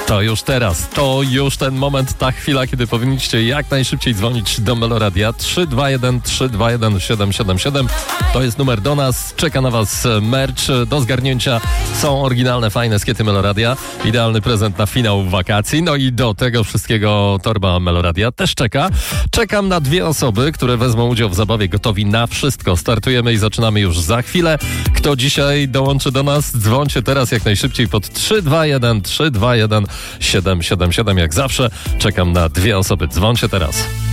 To już teraz, to już ten moment, ta chwila, kiedy powinniście jak najszybciej dzwonić do Meloradia. 321-321-777. To jest numer do nas. Czeka na was merch do zgarnięcia. Są oryginalne, fajne skiety Meloradia. Idealny prezent na finał wakacji. No i do tego wszystkiego torba Meloradia też czeka. Czekam na 2 osoby, które wezmą udział w zabawie Gotowi na wszystko. Startujemy i zaczynamy już za chwilę. Kto dzisiaj dołączy do nas? Dzwońcie teraz jak najszybciej pod 321-321-777. Jak zawsze czekam na 2 osoby. Dzwońcie teraz.